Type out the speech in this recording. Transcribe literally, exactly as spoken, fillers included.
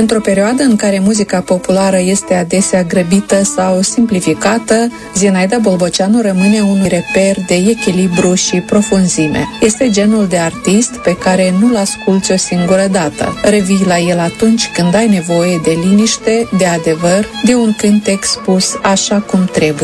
Într-o perioadă în care muzica populară este adesea grăbită sau simplificată, Zinaida Bolboceanu rămâne un reper de echilibru și profunzime. Este genul de artist pe care nu-l asculți o singură dată. Revii la el atunci când ai nevoie de liniște, de adevăr, de un cântec spus așa cum trebuie.